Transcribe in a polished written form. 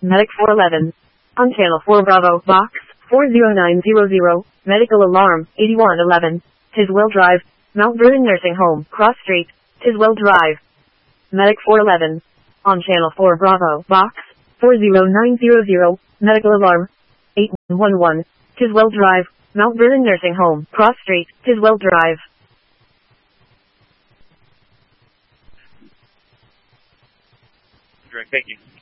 Medic 411. On channel 4 Bravo, box 40900, medical alarm 8111. Tiswell Drive, Mount Vernon Nursing Home, Cross Street, Tiswell Drive. Medic 411. On channel 4 Bravo, box 40900, medical alarm 811. Tiswell Drive, Mount Vernon Nursing Home, Cross Street, Tiswell Drive. Direct, thank you.